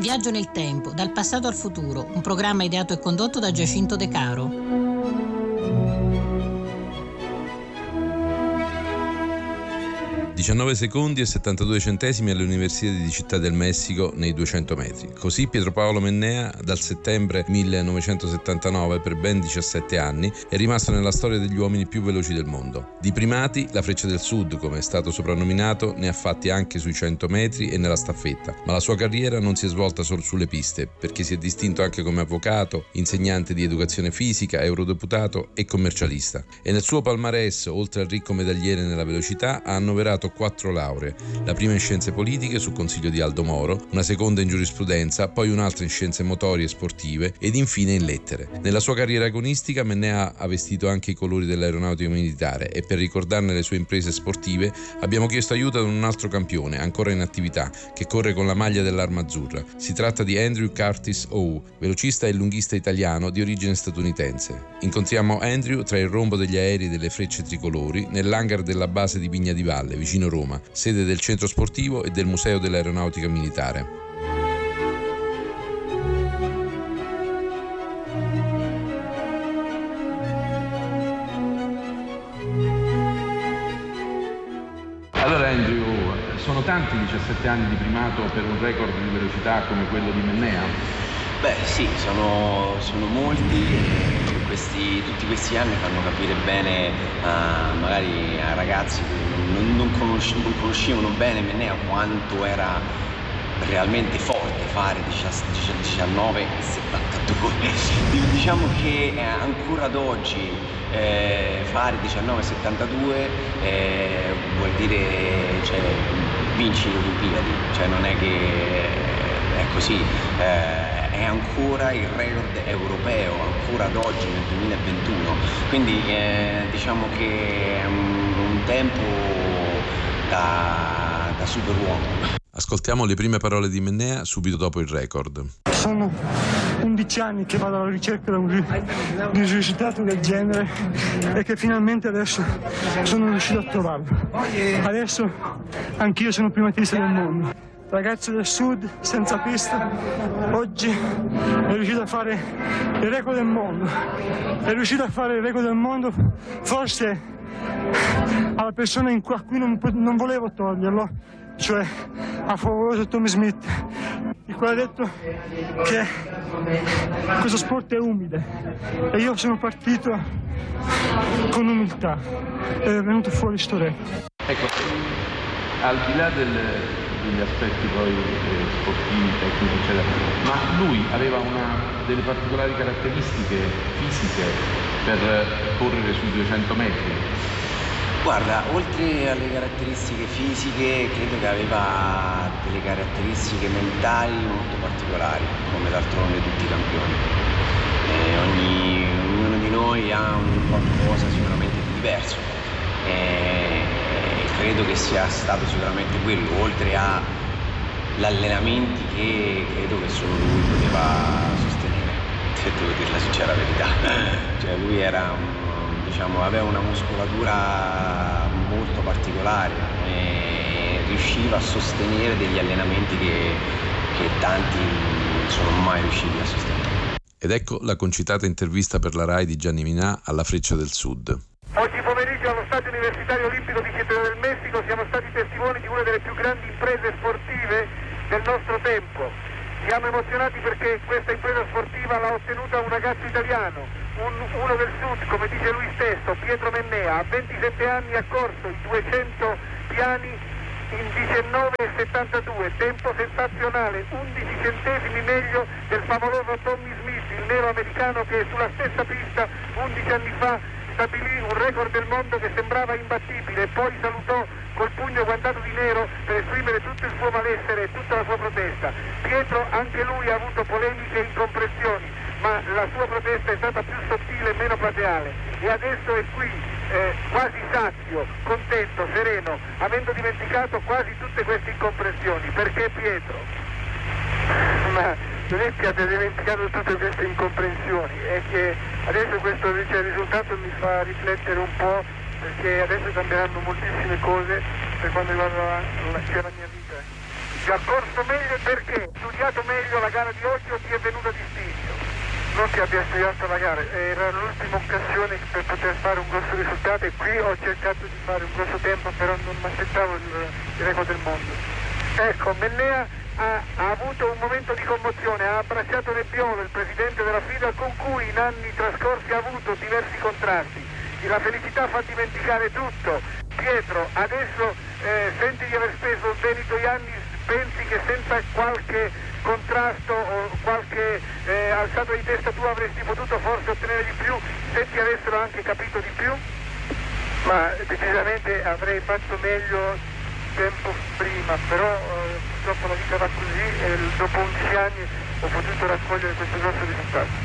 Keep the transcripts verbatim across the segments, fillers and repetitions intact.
Viaggio nel tempo, dal passato al futuro, un programma ideato e condotto da Giacinto De Caro. diciannove secondi e settantadue centesimi alle Universiadi di Città del Messico nei duecento metri. Così Pietro Paolo Mennea, dal settembre millenovecentosettantanove per ben diciassette anni, è rimasto nella storia degli uomini più veloci del mondo. Di primati, la Freccia del Sud, come è stato soprannominato, ne ha fatti anche sui cento metri e nella staffetta, ma la sua carriera non si è svolta solo sulle piste, perché si è distinto anche come avvocato, insegnante di educazione fisica, eurodeputato e commercialista. E nel suo palmarès, oltre al ricco medagliere nella velocità, ha annoverato quattro lauree, la prima in scienze politiche su consiglio di Aldo Moro, una seconda in giurisprudenza, poi un'altra in scienze motorie e sportive ed infine in lettere. Nella sua carriera agonistica Mennea ha vestito anche i colori dell'aeronautica militare e per ricordarne le sue imprese sportive abbiamo chiesto aiuto ad un altro campione, ancora in attività, che corre con la maglia dell'Arma Azzurra. Si tratta di Andrew Curtis Howe, velocista e lunghista italiano di origine statunitense. Incontriamo Andrew tra il rombo degli aerei delle frecce tricolori nell'hangar della base di Vigna di Valle, vicino Roma, sede del centro sportivo e del Museo dell'Aeronautica Militare. Allora Andrew, sono tanti diciassette anni di primato per un record di velocità come quello di Mennea? Beh sì, sono, sono molti e questi, tutti questi anni fanno capire bene a, magari a ragazzi che non, non, conosci, non conoscevano bene Mennea quanto era realmente forte fare diciannove e settantadue. Diciamo che eh, ancora ad oggi eh, fare diciannove e settantadue eh, vuol dire cioè, vinci le Olimpiadi, cioè non è che è così. Eh, è ancora il record europeo, ancora ad oggi nel duemilaventuno, quindi eh, diciamo che è un, un tempo da, da superuomo. Ascoltiamo le prime parole di Mennea subito dopo il record. Sono undici anni che vado alla ricerca di un risultato del genere e che finalmente adesso sono riuscito a trovarlo. Adesso anch'io sono primatista del mondo. Ragazzo del sud, senza pista, oggi è riuscito a fare il record del mondo. È riuscito a fare il record del mondo forse alla persona in cui, a cui non, non volevo toglierlo, cioè a favoloso Tommy Smith, il quale ha detto che questo sport è umile e io sono partito con umiltà ed è venuto fuori sto record. Ecco, al di là del degli aspetti poi eh, sportivi, tecnici eccetera, ma lui aveva una delle particolari caratteristiche fisiche per correre sui duecento metri. Guarda, oltre alle caratteristiche fisiche credo che aveva delle caratteristiche mentali molto particolari, come d'altronde tutti i campioni. E ogni, ognuno di noi ha un qualcosa sicuramente di diverso. E, credo che sia stato sicuramente quello, oltre agli allenamenti che credo che solo lui poteva sostenere, se devo dire la sincera verità. Cioè lui era, diciamo, aveva una muscolatura molto particolare e riusciva a sostenere degli allenamenti che, che tanti non sono mai riusciti a sostenere. Ed ecco la concitata intervista per la Rai di Gianni Minà alla Freccia del Sud. Oggi pomeriggio allo Stadio Universitario Olimpico di Città del Messico siamo stati testimoni di una delle più grandi imprese sportive del nostro tempo. Siamo emozionati perché questa impresa sportiva l'ha ottenuta un ragazzo italiano, un, uno del sud, come dice lui stesso, Pietro Mennea. A ventisette anni ha corso i duecento piani in diciannove e settantadue, tempo sensazionale, undici centesimi meglio del favoloso Tommy Smith, il nero americano che sulla stessa pista undici anni fa stabilì un record del mondo che sembrava imbattibile e poi salutò col pugno guantato di nero per esprimere tutto il suo malessere e tutta la sua protesta. Pietro anche lui ha avuto polemiche e incompressioni, ma la sua protesta è stata più sottile e meno plateale e adesso è qui eh, quasi sazio, contento, sereno, avendo dimenticato quasi tutte queste incompressioni. Perché Pietro? Ma non è che abbia dimenticato tutte queste incomprensioni, è che adesso questo cioè, risultato mi fa riflettere un po', perché adesso cambieranno moltissime cose per quanto riguarda la, la, cioè la mia vita. Ti ha corso meglio perché? Studiato meglio la gara di oggi o ti è venuta distinto? Non ti abbia studiato la gara, era l'ultima occasione per poter fare un grosso risultato e qui ho cercato di fare un grosso tempo, però non mi aspettavo il, il record del mondo. Ecco, Mennea ha, ha avuto un momento di commozione, ha abbracciato Nebbiolo, il presidente della FIDA, con cui in anni trascorsi ha avuto diversi contrasti. La felicità fa dimenticare tutto. Pietro, adesso eh, senti di aver speso bene i tuoi anni, pensi che senza qualche contrasto o qualche eh, alzata di testa tu avresti potuto forse ottenere di più se ti avessero anche capito di più? Ma decisamente avrei fatto meglio tempo prima, però eh, purtroppo la vita va così e dopo undici anni ho potuto raccogliere questo grosso risultato.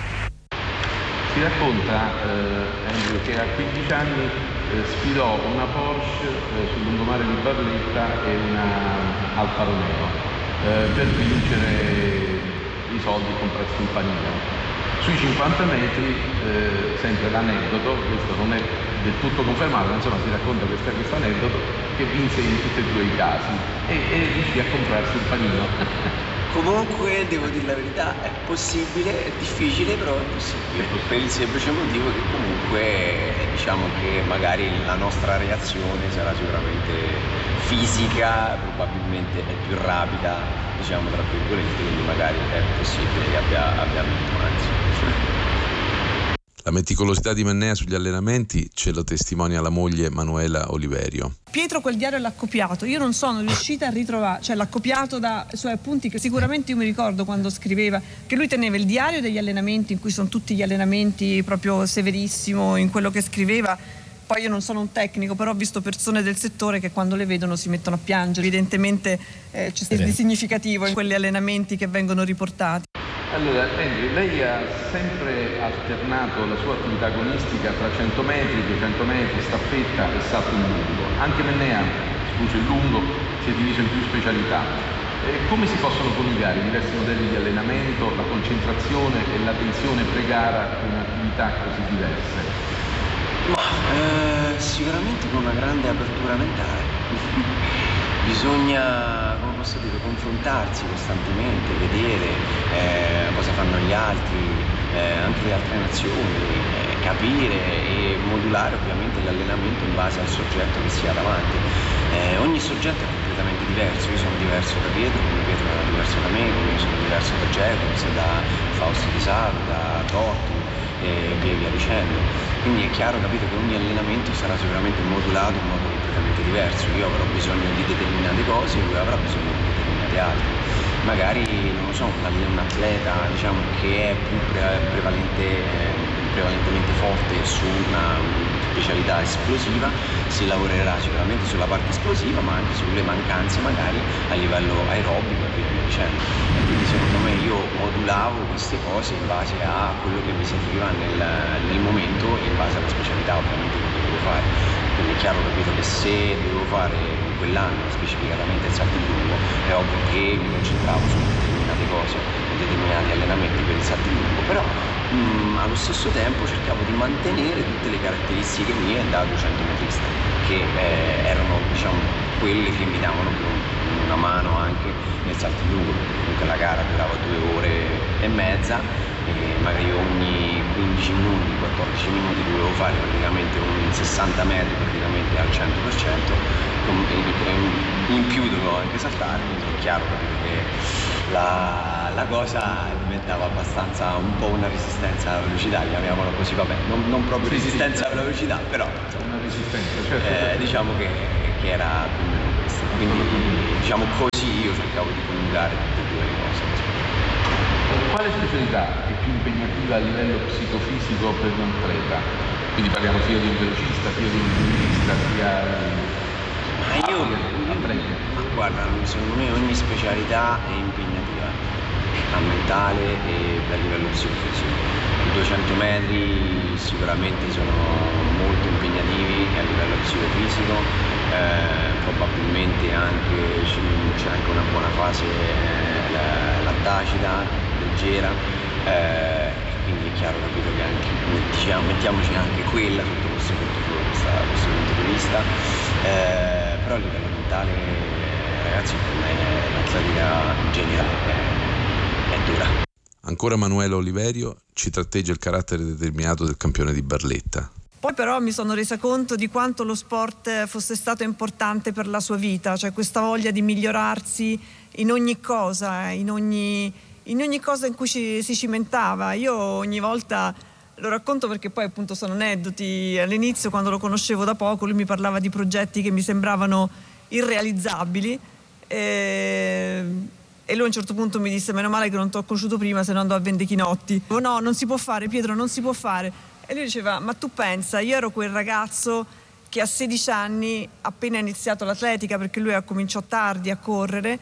Si racconta eh, Andrew, che a quindici anni eh, sfidò una Porsche eh, sul lungomare di Barletta e una Alfa Romeo eh, per vincere i soldi e comprarsi un panino. Sui cinquanta metri, eh, sempre l'aneddoto, questo non è del tutto confermato, ma insomma si racconta questo, questo aneddoto, che vinse in tutti e due i casi e, e riuscì a comprarsi un panino. Comunque devo dire la verità, è possibile, è difficile, però è possibile, è possibile. Per il semplice motivo che comunque diciamo che magari la nostra reazione sarà sicuramente fisica, probabilmente è più rapida, diciamo tra virgolette, quindi magari è possibile che abbia, abbia vinto, anzi. La meticolosità di Mennea sugli allenamenti ce lo testimonia la moglie Manuela Oliverio. Pietro quel diario l'ha copiato, io non sono riuscita a ritrovare, cioè l'ha copiato da suoi appunti, che sicuramente io mi ricordo quando scriveva, che lui teneva il diario degli allenamenti in cui sono tutti gli allenamenti proprio severissimo in quello che scriveva. Poi io non sono un tecnico, però ho visto persone del settore che quando le vedono si mettono a piangere, evidentemente eh, c'è stato di significativo in quegli allenamenti che vengono riportati. Allora, Andrew, lei ha sempre alternato la sua attività agonistica tra cento metri, duecento metri, staffetta e salto in lungo. Anche Mennea, escluso il lungo, si è diviso in più specialità. E come si possono coniugare i diversi modelli di allenamento, la concentrazione e la tensione pre-gara con attività così diverse? Ma eh, sicuramente con una grande apertura mentale. Bisogna, come posso dire, confrontarsi costantemente, vedere eh, cosa fanno gli altri, eh, anche le altre nazioni, eh, capire e modulare ovviamente l'allenamento in base al soggetto che si ha davanti. Eh, ogni soggetto è completamente diverso, io sono diverso da Pietro, come Pietro è diverso da me, come io sono diverso da Jacobs, da Fausto Di Salvo, da Totti e via via dicendo. Quindi è chiaro, capito, che ogni allenamento sarà sicuramente modulato in modo completamente diverso. Io avrò bisogno di determinate cose e lui avrà bisogno di determinate altre. Magari, non lo so, un atleta diciamo che è più pre- prevalente, eh, prevalentemente forte su una specialità esplosiva, si lavorerà sicuramente sulla parte esplosiva, ma anche sulle mancanze magari a livello aerobico e via dicendo. E quindi secondo me io modulavo queste cose in base a quello che mi serviva nel, nel momento e in base alla specialità ovviamente che dovevo fare. Quindi è chiaro, capito, che se dovevo fare in quell'anno specificatamente il salto in lungo, è ovvio che mi concentravo su determinate cose, determinati allenamenti per il salto in lungo, però mh, allo stesso tempo cercavo di mantenere tutte le caratteristiche mie da duecento metrista, che eh, erano diciamo quelle che mi davano più una mano anche nel salto in lungo, perché comunque la gara durava due ore e mezza e magari ogni quindici minuti, quattordici minuti dovevo fare praticamente un sessanta metri praticamente al cento per cento, in più dovevo anche saltare, quindi è chiaro, capito, che la, la cosa diventava abbastanza un po' una resistenza alla velocità, chiamiamola così, vabbè, non, non proprio sì, resistenza sì, alla velocità, però insomma, una resistenza, certo, eh, certo. Diciamo che, che era più o meno questo, quindi diciamo così io cercavo di coniugare tutte e due le cose. Quale specialità è più impegnativa a livello psicofisico per un atleta? Quindi parliamo sia di un velocista, sia di un giurista, sia ma io, atleta. Ma guarda, secondo me ogni specialità è impegnativa a mentale e a livello psicofisico. I duecento metri sicuramente sono molto impegnativi a livello psicofisico, eh, probabilmente anche c'è anche una buona fase eh, la, la tacita, leggera, eh, quindi è chiaro, capito, che anche diciamo, mettiamoci anche quella sotto questo punto, questo punto di vista, eh, però a livello mentale ragazzi, per me l'atletica in generale è, è dura. Ancora Emanuele Oliverio ci tratteggia il carattere determinato del campione di Barletta. Poi però mi sono resa conto di quanto lo sport fosse stato importante per la sua vita, cioè questa voglia di migliorarsi in ogni cosa, in ogni, in ogni cosa in cui ci, si cimentava. Io ogni volta lo racconto perché poi appunto sono aneddoti. All'inizio, quando lo conoscevo da poco, lui mi parlava di progetti che mi sembravano irrealizzabili e, e lui a un certo punto mi disse: meno male che non ti ho conosciuto prima, se no andò a vendere chinotti. Oh, no, non si può fare, Pietro, non si può fare. E lui diceva: ma tu pensa, io ero quel ragazzo che a sedici anni, appena iniziato l'atletica, perché lui ha cominciato tardi a correre,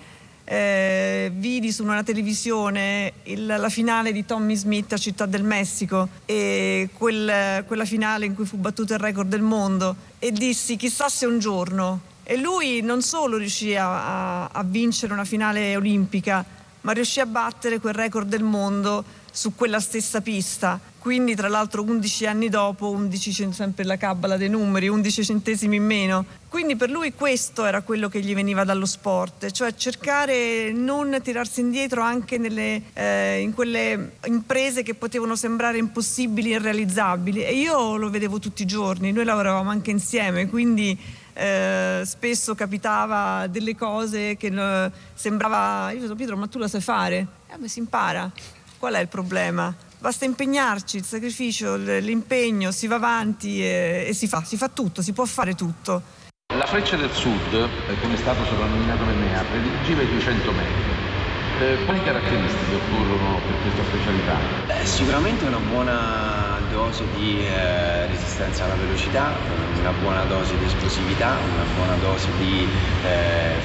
eh, vidi su una televisione il, la finale di Tommy Smith a Città del Messico, e quel, quella finale in cui fu battuto il record del mondo, e dissi: chissà se un giorno. E lui non solo riuscì a, a vincere una finale olimpica, ma riuscì a battere quel record del mondo su quella stessa pista. Quindi tra l'altro undici anni dopo, undici, sempre la cabala dei numeri, undici centesimi in meno. Quindi per lui questo era quello che gli veniva dallo sport, cioè cercare non tirarsi indietro anche nelle, eh, in quelle imprese che potevano sembrare impossibili e irrealizzabili. E io lo vedevo tutti i giorni, noi lavoravamo anche insieme, quindi eh, spesso capitava delle cose che eh, sembrava, io dicevo: Pietro, ma tu la sai fare? Eh beh, si impara. Qual è il problema? Basta impegnarci, il sacrificio, l'impegno, si va avanti e, e si fa, si fa tutto, si può fare tutto. La Freccia del Sud, come è stato soprannominato Mennea, prediligeva i duecento metri. Eh, quali caratteristiche occorrono per questa specialità? Beh, sicuramente una buona dose di eh, resistenza alla velocità, una buona dose di esplosività, una buona dose di eh,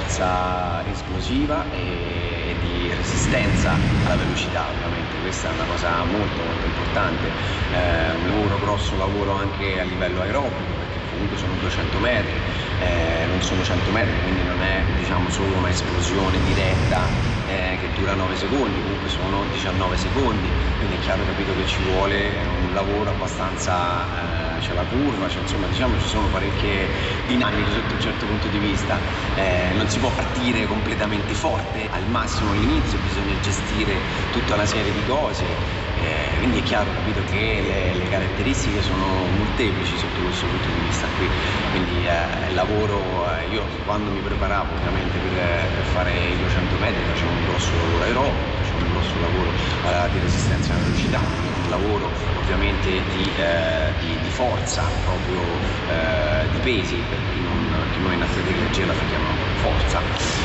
forza esplosiva e di resistenza alla velocità, ovviamente. Questa è una cosa molto molto importante. Eh, un lavoro, grosso lavoro anche a livello aerobico, perché comunque sono duecento metri, eh, non sono cento metri, quindi non è, diciamo, solo una esplosione diretta eh, che dura nove secondi, comunque sono diciannove secondi, quindi è chiaro, capito, che ci vuole un lavoro abbastanza, eh, c'è la curva, c'è, insomma, diciamo, ci sono parecchie dinamiche sotto un certo punto di vista. Eh, non si può partire completamente forte al massimo all'inizio, bisogna gestire tutta una serie di cose, eh, quindi è chiaro, capito, che le, le caratteristiche sono molteplici sotto questo punto di vista qui. Quindi eh, il lavoro, eh, io quando mi preparavo ovviamente per, per fare i duecento metri facevo un grosso lavoro aerobico, facevo un grosso lavoro eh, di resistenza alla velocità, un lavoro ovviamente di, eh, di, di forza, proprio eh, di pesi, per chi non, che noi in atletica leggera la chiamiamo forza,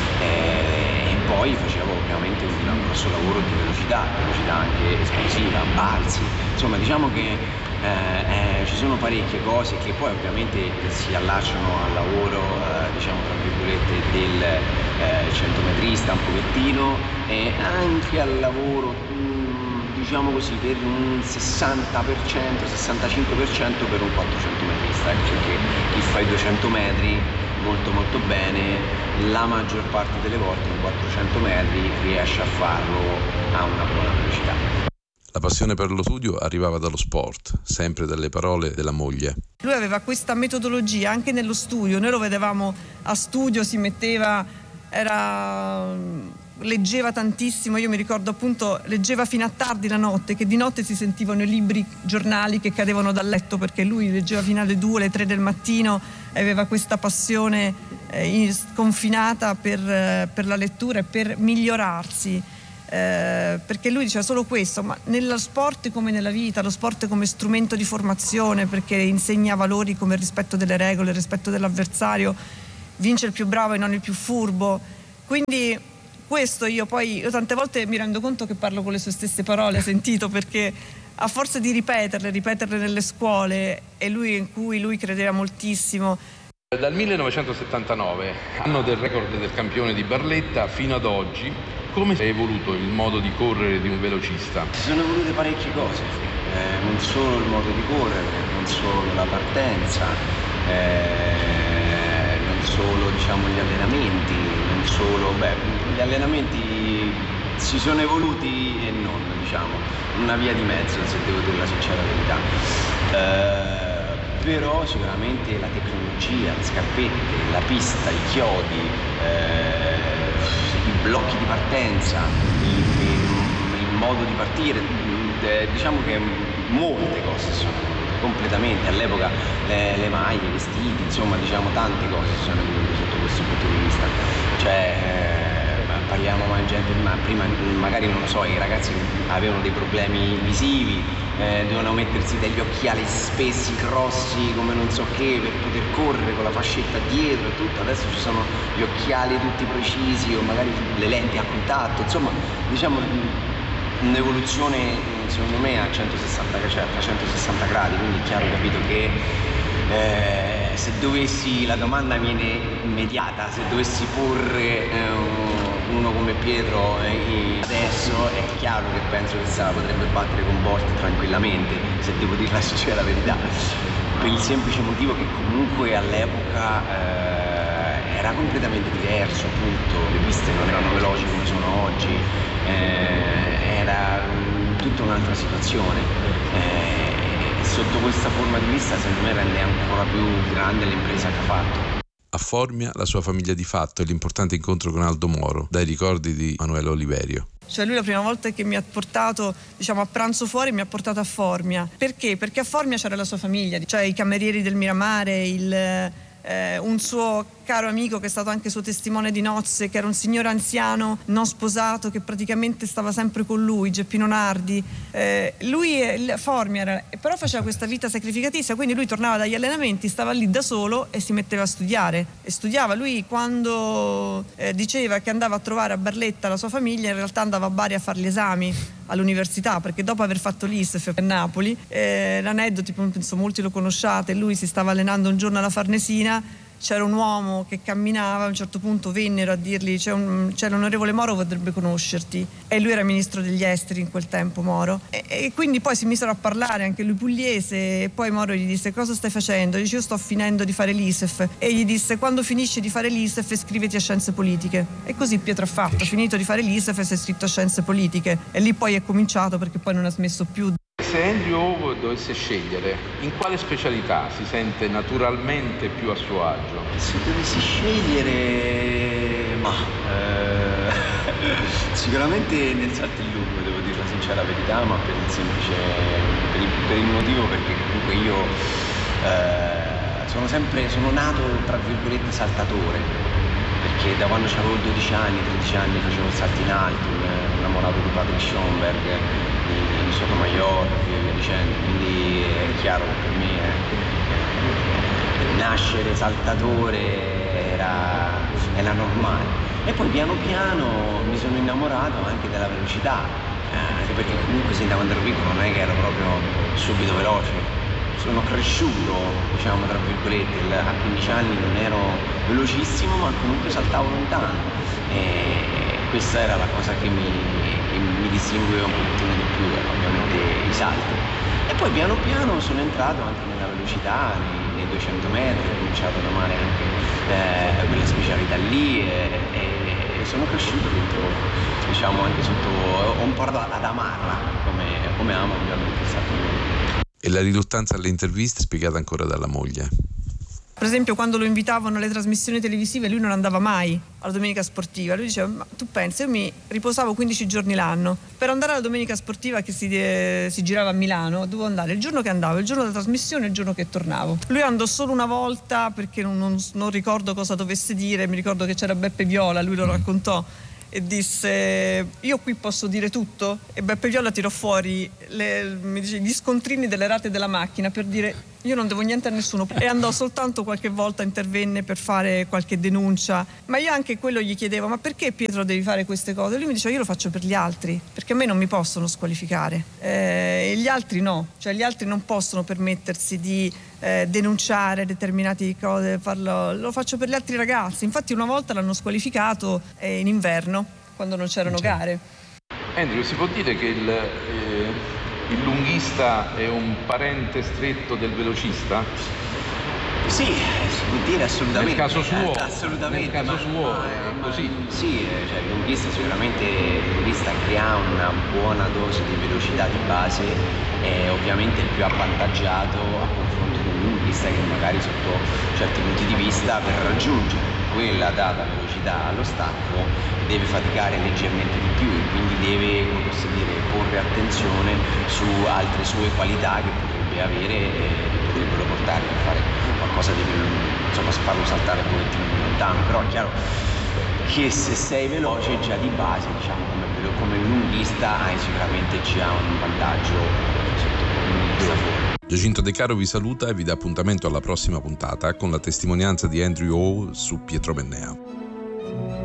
eh, e poi facevo ovviamente un, un grosso lavoro di velocità, velocità anche esplosiva, balzi, insomma diciamo che Eh, eh, ci sono parecchie cose che poi ovviamente si allacciano al lavoro, eh, diciamo tra virgolette, del eh, centometrista un pochettino, e anche al lavoro, mh, diciamo così, per un sessanta per cento, sessantacinque per cento per un quattrocentometrista, ecco, perché chi fa i duecento metri molto molto bene, la maggior parte delle volte in quattrocento metri riesce a farlo a una buona velocità. La passione per lo studio arrivava dallo sport, sempre dalle parole della moglie. Lui aveva questa metodologia anche nello studio, noi lo vedevamo a studio, si metteva, era, leggeva tantissimo, io mi ricordo appunto leggeva fino a tardi la notte, che di notte si sentivano i libri, giornali che cadevano dal letto, perché lui leggeva fino alle due, alle tre del mattino, aveva questa passione eh, sconfinata per, eh, per la lettura e per migliorarsi. Eh, perché lui diceva solo questo, ma nello sport come nella vita, lo sport come strumento di formazione, perché insegna valori come il rispetto delle regole, il rispetto dell'avversario, vince il più bravo e non il più furbo. Quindi questo io poi io tante volte mi rendo conto che parlo con le sue stesse parole, ha sentito, perché a forza di ripeterle, ripeterle nelle scuole, e lui in cui lui credeva moltissimo. Dal millenovecentosettantanove, anno del record del campione di Barletta, fino ad oggi, come è evoluto il modo di correre di un velocista? Si sono evolute parecchie cose, eh, non solo il modo di correre, non solo la partenza, eh, non solo, diciamo, gli allenamenti, non solo, beh, gli allenamenti si sono evoluti e non, diciamo, una via di mezzo, se devo dire la sincera verità. Eh, però sicuramente la tecnologia, le scarpette, la pista, i chiodi, eh, i blocchi di partenza, il, il, il modo di partire, eh, diciamo che molte cose sono evolute completamente. All'epoca le, le maglie, i vestiti, insomma diciamo tante cose sono evolute sotto questo punto di vista. Cioè, eh, parliamo ma gente, ma prima magari non lo so, i ragazzi avevano dei problemi visivi, eh, dovevano mettersi degli occhiali spessi, grossi, come non so che, per poter correre con la fascetta dietro e tutto. Adesso ci sono gli occhiali tutti precisi o magari le lenti a contatto, insomma diciamo un'evoluzione secondo me a centosessanta, cioè a trecentosessanta gradi, quindi è chiaro, capito, che eh, se dovessi, la domanda viene immediata, se dovessi porre eh, uno come Pietro eh, adesso, è chiaro che penso che se la potrebbe battere con Bolt tranquillamente, se devo dire la sincera verità, per il semplice motivo che comunque all'epoca eh, era completamente diverso, appunto, le piste non erano veloci come sono oggi, eh, era um, tutta un'altra situazione. Eh, Sotto questa forma di vista secondo me rende ancora più grande l'impresa che ha fatto. A Formia la sua famiglia di fatto e l'importante incontro con Aldo Moro, dai ricordi di Emanuele Oliverio. Cioè lui la prima volta che mi ha portato, diciamo, a pranzo fuori mi ha portato a Formia. Perché? Perché a Formia c'era la sua famiglia, cioè i camerieri del Miramare, il, eh, un suo caro amico che è stato anche suo testimone di nozze, che era un signore anziano non sposato che praticamente stava sempre con lui, Geppino Nardi. Eh, lui il Formia era, però faceva questa vita sacrificatissima, quindi lui tornava dagli allenamenti, stava lì da solo e si metteva a studiare e studiava. Lui quando eh, diceva che andava a trovare a Barletta la sua famiglia, in realtà andava a Bari a fare gli esami all'università, perché dopo aver fatto l'I S F a Napoli, eh, l'aneddoto, penso molti lo conosciate, lui si stava allenando un giorno alla Farnesina, c'era un uomo che camminava, a un certo punto vennero a dirgli c'è, un, c'è l'onorevole Moro, potrebbe conoscerti, e lui era ministro degli esteri in quel tempo, Moro, e, e quindi poi si misero a parlare, anche lui pugliese, e poi Moro gli disse: cosa stai facendo? Gli dice: io sto finendo di fare l'I S F, e gli disse: quando finisci di fare l'I S F iscriviti a Scienze Politiche. E così Pietro ha fatto, ha finito di fare l'I S F e si è iscritto a Scienze Politiche, e lì poi è cominciato, perché poi non ha smesso più. Se Andrew dovesse scegliere, in quale specialità si sente naturalmente più a suo agio? Se dovessi scegliere, ma eh, sicuramente nel salto in lungo, devo dire la sincera verità, ma per il semplice, per il, per il motivo perché comunque io eh, sono sempre, sono nato tra virgolette saltatore, perché da quando avevo dodici anni, tredici anni facevo il salto in alto, innamorato di Patrick Schoenberg, di, di Sotomayor e via dicendo, quindi è chiaro che per me eh, nascere saltatore era, era normale. E poi piano piano mi sono innamorato anche della velocità, eh, anche perché comunque sin da quando ero piccolo non è che ero proprio subito veloce. Sono cresciuto, diciamo tra virgolette, a quindici anni non ero velocissimo, ma comunque saltavo lontano, e questa era la cosa che mi, che mi distingueva un pochettino di più, ovviamente i salti. E poi piano piano sono entrato anche nella velocità, nei, nei duecento metri, ho cominciato ad amare anche eh, quella specialità lì, e, e sono cresciuto dentro, diciamo, anche sotto, ho imparato ad amarla come, come amo ovviamente il salto. E la riluttanza alle interviste spiegata ancora dalla moglie. Per esempio, quando lo invitavano alle trasmissioni televisive, lui non andava mai alla domenica sportiva. Lui diceva: ma tu pensi, io mi riposavo quindici giorni l'anno, per andare alla domenica sportiva che si, eh, si girava a Milano, dovevo andare il giorno che andavo, il giorno della trasmissione e il giorno che tornavo. Lui andò solo una volta perché non, non, non ricordo cosa dovesse dire, mi ricordo che c'era Beppe Viola, lui lo raccontò, e disse: io qui posso dire tutto? E Beppe Viola tirò fuori le, mi dice, gli scontrini delle rate della macchina per dire: io non devo niente a nessuno, e andò soltanto qualche volta, intervenne per fare qualche denuncia, ma io anche quello gli chiedevo: ma perché Pietro devi fare queste cose? E lui mi diceva: io lo faccio per gli altri, perché a me non mi possono squalificare, eh, e gli altri no, cioè gli altri non possono permettersi di eh, denunciare determinate cose, farlo, lo faccio per gli altri ragazzi. Infatti una volta l'hanno squalificato eh, in inverno, quando non c'erano gare. Andrew, si può dire che il, eh, il lunghista è un parente stretto del velocista? Sì, si può dire assolutamente. Nel caso suo, assolutamente. Nel caso ma, suo ma, è ma, così. Sì, cioè il lunghista sicuramente, il lunghista crea una buona dose di velocità di base, è ovviamente il più avvantaggiato a confronto di un lunghista che magari sotto certi punti di vista per raggiungere quella data velocità allo stacco deve faticare leggermente di più e quindi deve, come posso dire, porre attenzione su altre sue qualità che potrebbe avere e potrebbero portargli a fare qualcosa di più, insomma farlo saltare un pochettino più lontano. Però è chiaro che se sei veloce già di base, diciamo come, come lunghista hai sicuramente già un vantaggio sotto il lunghista fuori. Giacinto De Caro vi saluta e vi dà appuntamento alla prossima puntata con la testimonianza di Andrew Howe su Pietro Mennea.